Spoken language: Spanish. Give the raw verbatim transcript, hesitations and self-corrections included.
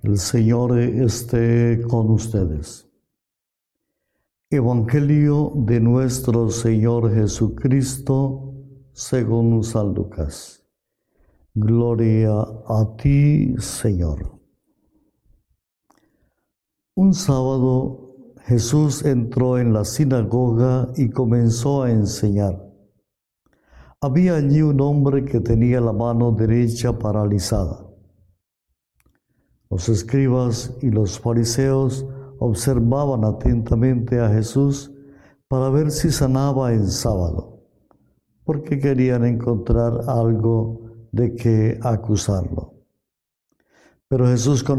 El Señor esté con ustedes. Evangelio de nuestro Señor Jesucristo según San Lucas. Gloria a ti, Señor. Un sábado Jesús entró en la sinagoga y comenzó a enseñar. Había allí un hombre que tenía la mano derecha paralizada. Los escribas y los fariseos observaban atentamente a Jesús para ver si sanaba en sábado, porque querían encontrar algo de qué acusarlo. Pero Jesús